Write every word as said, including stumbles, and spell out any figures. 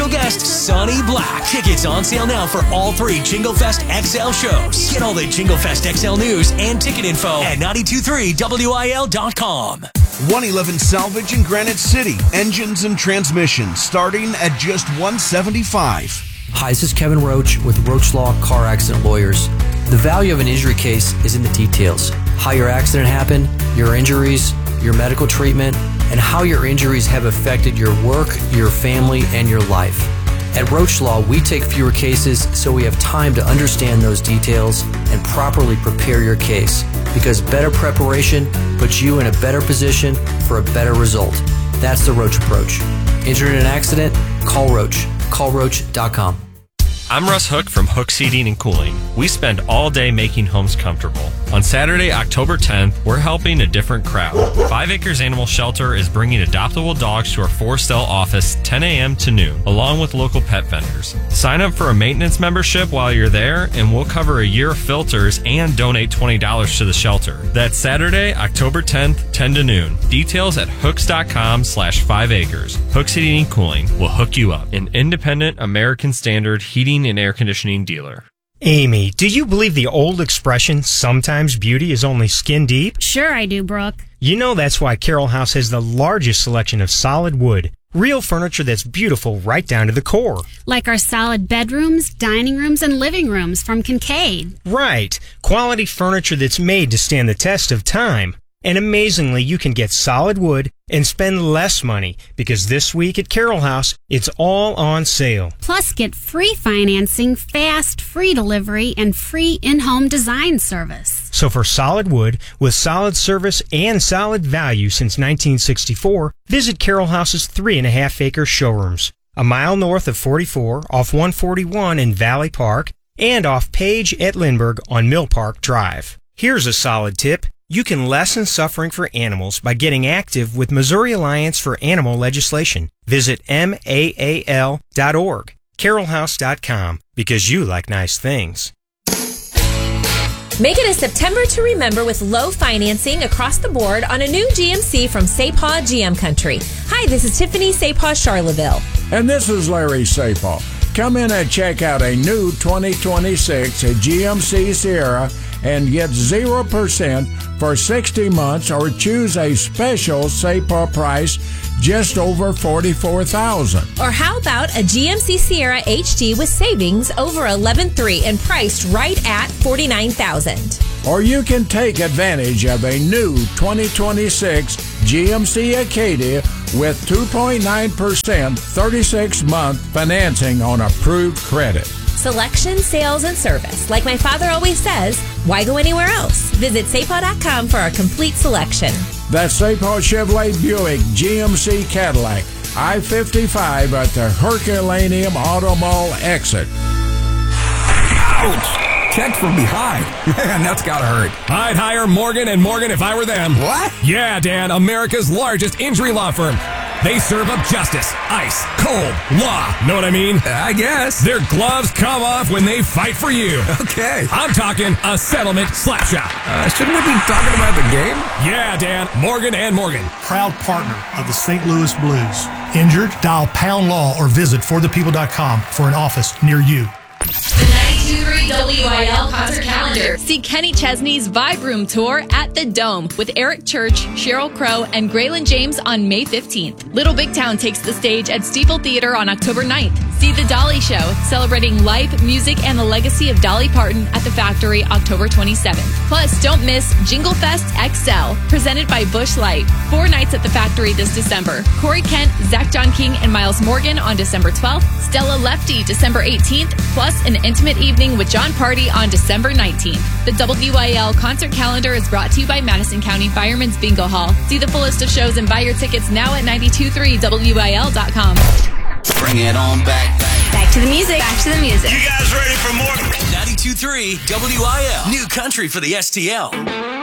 special guest, Sonny Black. Tickets on sale now for all three Jingle Fest X L shows. Get all the Jingle Fest X L news and ticket info at nine two three W I L dot com. one eleven Salvage in Granite City. Engines and transmissions starting at just one hundred seventy-five dollars. Hi, this is Kevin Roach with Roach Law Car Accident Lawyers. The value of an injury case is in the details. How your accident happened, your injuries, your medical treatment, and how your injuries have affected your work, your family, and your life. At Roach Law, we take fewer cases so we have time to understand those details and properly prepare your case, because better preparation puts you in a better position for a better result. That's the Roach approach. Injured in an accident? Call Roach. call roach dot com. I'm Russ Hook from Hook's Heating and Cooling. We spend all day making homes comfortable. On Saturday, October tenth, we're helping a different crowd. Five Acres Animal Shelter is bringing adoptable dogs to our Forestell office ten a.m. to noon, along with local pet vendors. Sign up for a maintenance membership while you're there, and we'll cover a year of filters and donate twenty dollars to the shelter. That's Saturday, October tenth, ten to noon. Details at hooks.com slash five acres. Hook's Heating and Cooling will hook you up. An independent American Standard heating and air conditioning dealer. Amy, do you believe the old expression, sometimes beauty is only skin deep? Sure I do, Brooke. You know that's why Carroll House has the largest selection of solid wood. Real furniture that's beautiful right down to the core. Like our solid bedrooms, dining rooms, and living rooms from Kincaid. Right. Quality furniture that's made to stand the test of time. And amazingly, you can get solid wood and spend less money, because this week at Carroll House, it's all on sale. Plus, get free financing, fast, free delivery, and free in-home design service. So for solid wood, with solid service and solid value since nineteen sixty-four, visit Carroll House's three and a half acre showrooms. A mile north of forty-four, off one forty-one in Valley Park, and off Page at Lindbergh on Mill Park Drive. Here's a solid tip. You can lessen suffering for animals by getting active with Missouri Alliance for Animal legislation. Visit M A A L dot org, carroll house dot com, because you like nice things. Make it a September to remember with low financing across the board on a new G M C from Sapah G M Country. Hi, this is Tiffany Sapah Charleville. And this is Larry Sapah. Come in and check out a new twenty twenty-six G M C Sierra and get zero percent for sixty months, or choose a special Sapah price just over forty-four thousand dollars. Or how about a G M C Sierra H D with savings over eleven three and priced right at forty-nine thousand dollars. Or you can take advantage of a new twenty twenty-six G M C Acadia with two point nine percent thirty-six month financing on approved credit. Selection, sales, and service. Like my father always says, why go anywhere else? Visit sapah dot com for a complete selection. That's Sapah Chevrolet Buick G M C Cadillac, I fifty-five at the Herculaneum Auto Mall exit. Ouch! Checked from behind. Man, that's gotta hurt. I'd hire Morgan and Morgan if I were them. What? Yeah, Dan, America's largest injury law firm. They serve up justice, ice, cold, law. Know what I mean? I guess. Their gloves come off when they fight for you. Okay. I'm talking a settlement slap shot. Uh, shouldn't we be talking about the game? Yeah, Dan, Morgan and Morgan. Proud partner of the Saint Louis Blues. Injured? Dial Pound Law or visit for the people dot com for an office near you. The ninety-two point three W I L concert calendar. See Kenny Chesney's Vibe Room Tour at the Dome with Eric Church, Sheryl Crow, and Graylin James on May fifteenth. Little Big Town takes the stage at Steeple Theater on October ninth. See The Dolly Show, celebrating life, music, and the legacy of Dolly Parton at the Factory October twenty-seventh. Plus, don't miss Jingle Fest X L, presented by Busch Light. Four nights at the Factory this December. Corey Kent, Zach John King, and Miles Morgan on December twelfth. Stella Lefty, December eighteenth, plus an intimate evening with John Party on December nineteenth. The W I L concert calendar is brought to you by Madison County Fireman's Bingo Hall. See the full list of shows and buy your tickets now at nine two three W I L dot com. Bring it on back. Back to the music. Back to the music. You guys ready for more? ninety-two point three W I L. New country for the S T L.